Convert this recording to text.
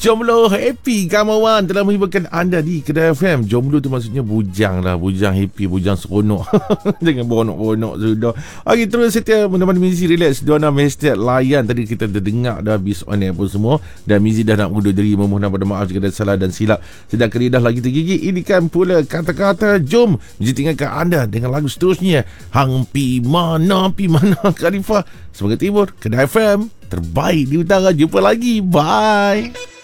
Jomblo happy Kamawan telah menghiburkan anda di Kedah FM. Jomblo tu maksudnya bujang lah, bujang happy, bujang seronok. Jangan beronok-beronok sudah. Okey, terus setia menemani Mizi relax. Diorang hashtag layan. Tadi kita terdengar dah habis on air pun semua. Dan Mizi dah nak undur diri, memohon pada maaf jika ada salah dan silap. Sedangkan lidah lagi tergigit. Ini kan pula kata-kata. Jom Mizi tinggalkan anda dengan lagu seterusnya. Hang pi mana Khalifah. Sebagai Timur, Kedah FM terbaik di utara. Jumpa lagi. Bye.